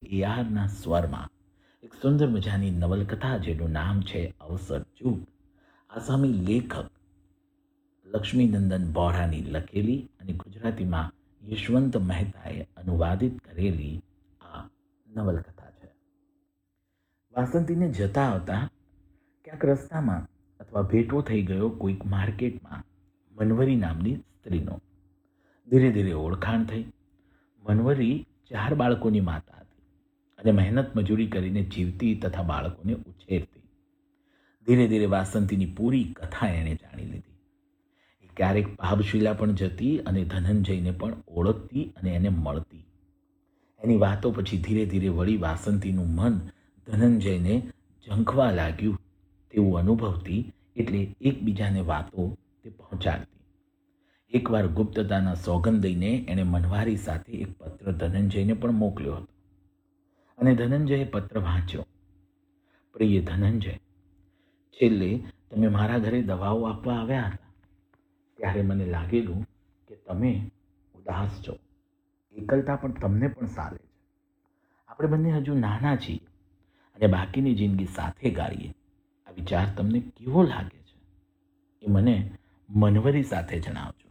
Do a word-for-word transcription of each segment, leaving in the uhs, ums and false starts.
એ આરના સ્વરમાં એક સુંદર મજાની નવલકથા જેનું નામ છે અવસર ચૂક. આસામી લેખક લક્ષ્મીનંદન બોહરાની લખેલી અને ગુજરાતીમાં યશવંત મહેતાએ અનુવાદિત કરેલી આ નવલકથા છે. વાસંતીને જતા આવતા ક્યાંક રસ્તામાં અથવા ભેટો થઈ ગયો કોઈક માર્કેટમાં મનવરી નામની સ્ત્રીનો. ધીરે ધીરે ઓળખાણ થઈ. મનવરી ચાર બાળકોની માતા હતી અને મહેનત મજૂરી કરીને જીવતી તથા બાળકોને ઉછેરતી. ધીરે ધીરે વાસંતીની પૂરી કથા એણે જાણી લીધી. એ ક્યારેક પાબશીલા પણ જતી અને ધનંજયને પણ ઓળખતી અને એને મળતી. એની વાતો પછી ધીરે ધીરે વળી વાસંતીનું મન ધનંજયને ઝંખવા લાગ્યું તેવું અનુભવતી, એટલે એકબીજાને વાતો તે પહોંચાડતી. એકવાર ગુપ્તતાના સોગંદ દઈને એણે મનવારી સાથે એક પત્ર ધનંજયને પણ મોકલ્યો હતો અને ધનંજયે પત્ર વાંચ્યો. પ્રિય ધનંજય, છેલ્લે તમે મારા ઘરે દવાઓ આપવા આવ્યા હતા ત્યારે મને લાગેલું કે તમે ઉદાસ છો. એકલતા પણ તમને પણ સાલે છે. આપણે બંને હજુ નાના છીએ અને બાકીની જિંદગી સાથે ગાળીએ. આ વિચાર તમને કેવો લાગે છે એ મને મનવરી સાથે જણાવજો.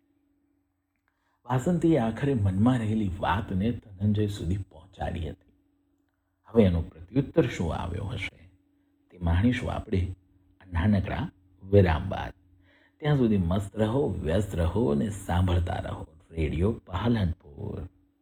વાસંતીએ આખરે મનમાં રહેલી વાતને ધનંજય સુધી પહોંચાડી હતી. હવે એનો પ્રત્યુત્તર શું આવ્યો હશે તે માણીશું આપણે આ નાનકડા વિરામ બાદ. ત્યાં સુધી મસ્ત રહો, વ્યસ્ત રહો અને સાંભળતા રહો રેડિયો પાલનપુર.